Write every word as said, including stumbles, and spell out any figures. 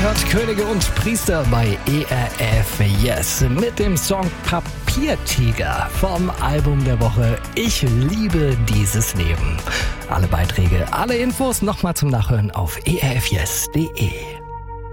hört Könige und Priester bei E R F Yes mit dem Song Papiertiger vom Album der Woche Ich liebe dieses Leben. Alle Beiträge, alle Infos nochmal zum Nachhören auf e r f yes punkt d e.